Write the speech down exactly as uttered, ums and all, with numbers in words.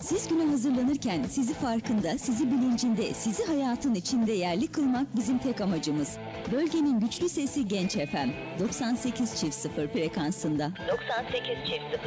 Siz güne hazırlanırken sizi farkında, sizi bilincinde, sizi hayatın içinde yerli kılmak bizim tek amacımız. Bölgenin güçlü sesi Genç F M doksan sekiz çift sıfır frekansında. doksan sekiz çift sıfır